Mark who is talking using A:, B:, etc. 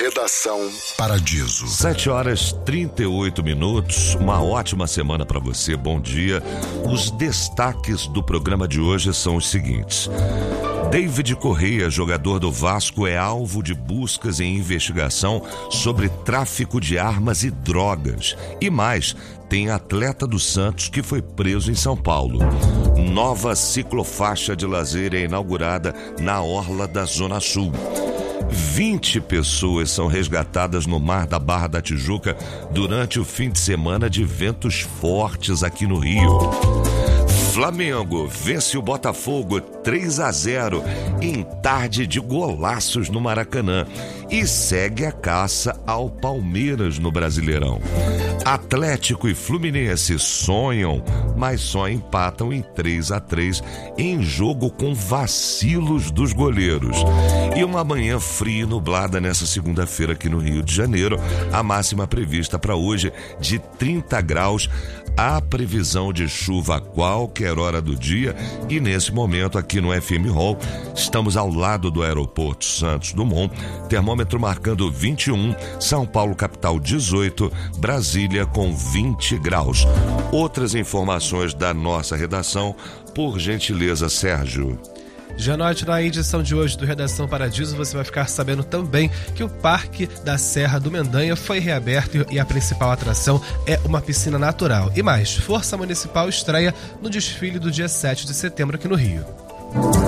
A: Redação Paradiso.
B: 7h38. Uma ótima semana para você. Bom dia. Os destaques do programa de hoje são os seguintes. David Correia, jogador do Vasco, é alvo de buscas e investigação sobre tráfico de armas e drogas. E mais, tem atleta do Santos que foi preso em São Paulo. Nova ciclofaixa de lazer é inaugurada na orla da Zona Sul. 20 pessoas são resgatadas no mar da Barra da Tijuca durante o fim de semana de ventos fortes aqui no Rio. Flamengo vence o Botafogo 3-0 em tarde de golaços no Maracanã e segue a caça ao Palmeiras no Brasileirão. Atlético e Fluminense sonham, mas só empatam em 3-3 em jogo com vacilos dos goleiros. E uma manhã fria e nublada nessa segunda-feira aqui no Rio de Janeiro, a máxima prevista para hoje de 30 graus. Há previsão de chuva a qualquer hora do dia e nesse momento aqui no FM Hall estamos ao lado do aeroporto Santos Dumont, termômetro marcando 21, São Paulo capital 18, Brasília com 20 graus. Outras informações da nossa redação, por gentileza, Sérgio.
C: Janote, na edição de hoje do Redação Paradiso, você vai ficar sabendo também que o Parque da Serra do Mendanha foi reaberto e a principal atração é uma piscina natural. E mais, Força Municipal estreia no desfile do dia 7 de setembro aqui no Rio.